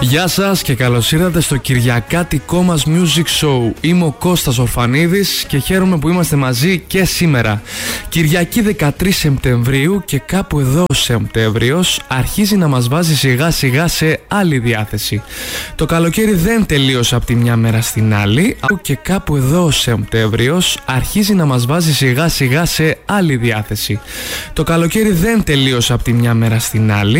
Γεια σας και καλώς ήρθατε στο κυριακάτικο μας Music Show. Είμαι ο Κώστας Ορφανίδης και χαίρομαι που είμαστε μαζί και σήμερα. Κυριακή 13 Σεπτεμβρίου και κάπου εδώ ο Σεπτέμβριος αρχίζει να μας βάζει σιγά σιγά σε άλλη διάθεση. Το καλοκαίρι δεν τελείωσε από τη μια μέρα στην άλλη και κάπου εδώ ο Σεπτέμβριος αρχίζει να μας βάζει σιγά σιγά σε άλλη διάθεση. Το καλοκαίρι δεν τελείωσε από τη μια μέρα στην άλλη